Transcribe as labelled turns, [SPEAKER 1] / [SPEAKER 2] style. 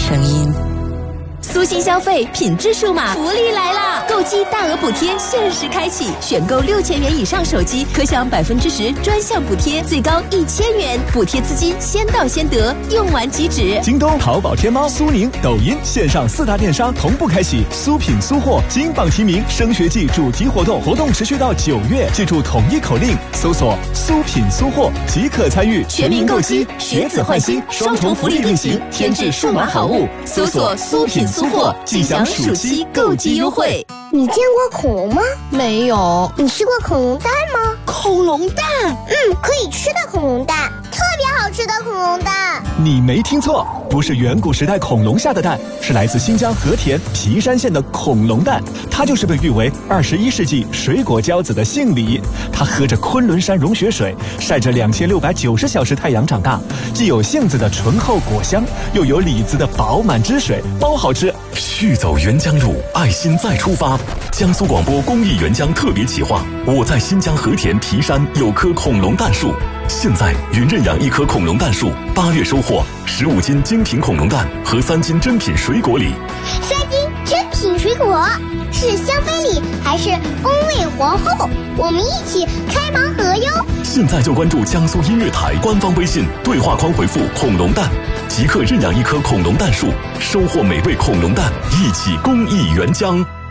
[SPEAKER 1] 声音。
[SPEAKER 2] 苏新消费品质数码福利来啦！购机大额补贴限时开启，选购6000元以上手机可享10%专项补贴，最高1000元，补贴资金先到先得，用完即止。
[SPEAKER 3] 京东、淘宝、天猫、苏宁、抖音线上4大电商同步开启苏品苏货金榜题名升学季主题活动，活动持续到9月。记住统一口令，搜索苏品苏货即可参与。
[SPEAKER 2] 全民购机，学子换新，双重福利并行，添置数码好物。搜索苏品苏货，即享暑期购机优惠。
[SPEAKER 4] 你见过恐龙吗？
[SPEAKER 1] 没有。
[SPEAKER 4] 你吃过恐龙蛋吗？
[SPEAKER 1] 恐龙蛋？
[SPEAKER 4] 可以吃的恐龙蛋，特别好吃的恐龙蛋。
[SPEAKER 3] 你没听错，不是远古时代恐龙下的蛋，是来自新疆和田皮山县的恐龙蛋。它就是被誉为21世纪水果骄子的杏李。它喝着昆仑山融雪水，晒着2690小时太阳长大，既有杏子的醇厚果香，又有李子的饱满汁水，包好吃。
[SPEAKER 5] 续走沅江路，爱心再出发。江苏广播公益沅江特别企划，我在新疆和田皮山有棵恐龙蛋树。现在云认养1棵恐龙蛋树，8月收获15斤精品恐龙蛋和3斤珍品水果礼。
[SPEAKER 4] 3斤珍品水果是香妃礼还是风味皇后？我们一起开盲盒哟！
[SPEAKER 5] 现在就关注江苏音乐台官方微信，对话框回复恐龙蛋，即刻认养1棵恐龙蛋树，收获美味恐龙蛋，一起公益沅江。